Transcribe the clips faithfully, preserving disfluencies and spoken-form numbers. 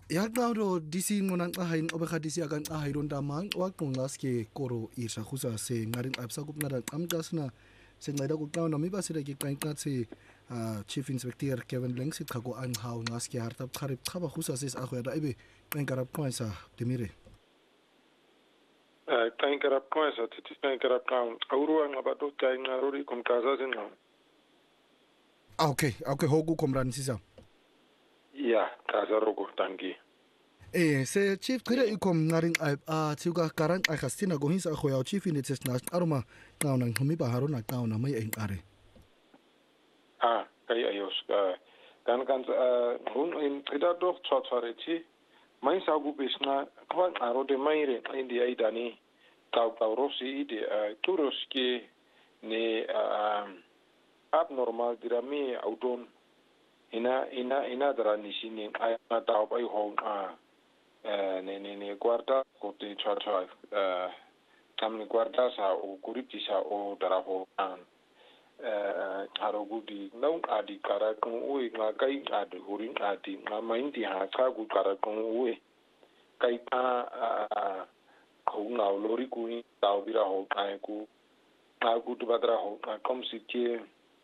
yaqawdo disi ngona nqaha inqobe disi akanqaha irontamang waqonqa ske koro isha khusa se ngari qabsa kupnada qamqasna senceda kuqawna mibasile ke qanqatsi chief inspector Kevin Lengs iqhako anqhaw ngaske harta qharib qhaba khusa ses akhweda ibe qanqarab qansa demire eh qanqarab qansa titi qanqarab qawn awruwa ngabato qanqarori kumkaza sinqa okay okay hoku komran sisa ya kaza roko tangi eh se chief qira ikom ngarin a thiuka karan a khastina go hinsa khoya chief in its nas aruma qawna ngumi ba haruna qawna mai enqare ah kai ayos kan kan hun in qida doch tsatsarechi mai sagu besna kwan arode maire indi aidani taw taw rosi ide turoski ne abnormal dirami audon ina ina ina darani sini ana taw bai hong a ne ne ne guarda ko te tsatsa eh tam guarda sa o kuriti sa o daraho an eh harogudi nau adi karakon uwe nga kai adi hurin adi nga maindi ha kagu karakon uwe kai pa ko nga lori kuni tau bira ho kai ku aku tu badra ho kom sikye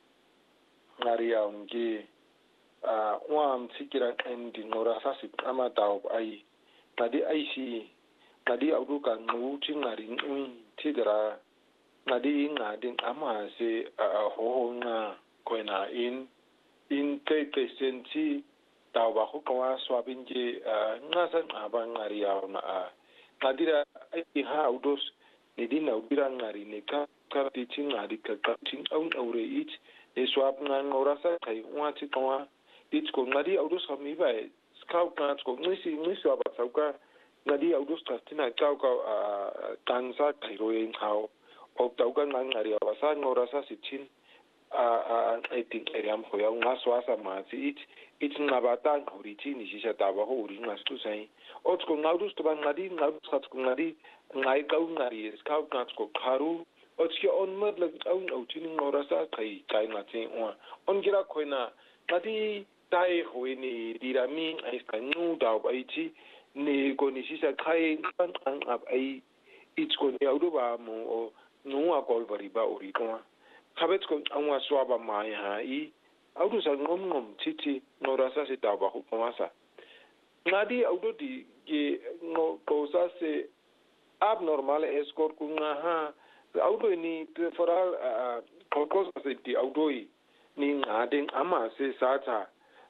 ngaria unge a wam sikira endi ngora sasi ama tau ai tadi ai si tadi audu kan ngu chingari ngi tidra nadi ngadin ama se ho nga koina in in te te senti tau ba ko kwa swabin je nga san aba ngari ya na nadira ai ha audos ni din na ubira ngari ne ka ka ti chingari ka ka ting au aure it e swab nga ngora sa kai wa ti kwa it ko ngadi audos ka mi ba scout ka ko ngisi ngisi aba sauka ngadi audos ka tina ka ka tansa kai roen hao o tauka ngangari abasa ngora sa sithin a I think eriam khoya ngaswasa matsi it it ngabata nguriti ni shisha taba ho uri ngastu sai otko ngaudus to bangadi ngaudus ko ngadi ngai kau ngari scout ko kharu otski on mad lag aun outini ngora sa kai kai ngati on on gira khoina ngadi tai hoini dirami ai skanu da baiti ne ko ni shisha kai ang ab ai it's ko ne audo ba mo no akol variba orikwa khabet ko anwa swaba mai ha I audu sa ngom ngom titi no rasa se taba ko masa ngadi audu di ge no ko sa se abnormal escort ku nga ha audu ni foral ko ko sa se di audu ni ngaden ama se sata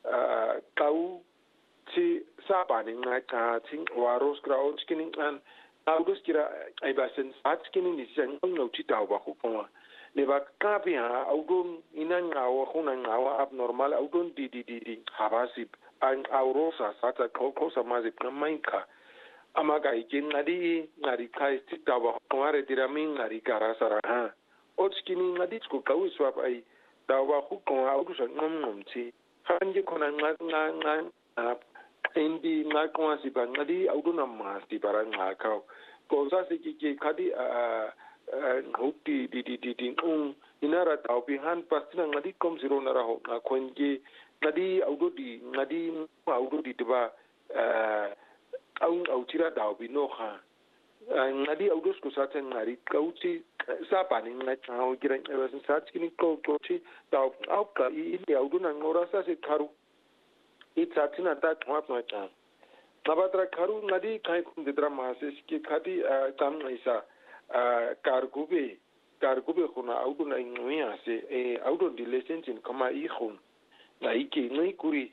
kau ti sapa ni ngaka ting waros kraut kinin an audu skira ai basen at kinin ni sen no tita ba ko kuma le ba kapia audon inanga wa khuna ngawa abnormal audon di di di di habasip an aurosa sata ko ko samazip namaika amaga ikin ngadi ngari kai tita ba ko are diramin ngari karasara ha otskini ngadi ko kawi swap ai dawa ku ko audu sa ngom ngom ti hanje kona nga nga nga indi nga ko si ba ngadi audu na ma ti barang nga ka ko sa se ki kadi a ngoti di di di di um inara tau pihan pastina ngadi kom zero nara ho ngakwenje ngadi audo di ngadi audo di deba au au tira tau bino ha ngadi audo sko sate ngari kauti sapa ni ngachao gira evasen satskini ko kochi tau au ka I audo na ngora sa se karu itsatina ta twap no cha nabatra karu ngadi kai kum dedra mases ki khadi tam isa kargube kargube khuna audu na ingwia se e audu di license kama I khun na iki ngai kuri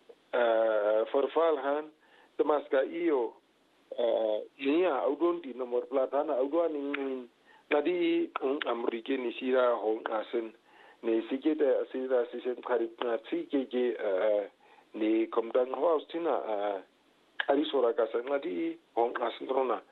forfal han tamaska io nia audu di nomor platana audu ni nadi amrike ni sira hong asen ne sikete asira sisen kharip na sikeke ne komdang house tina ari sora kasa nadi hong asen rona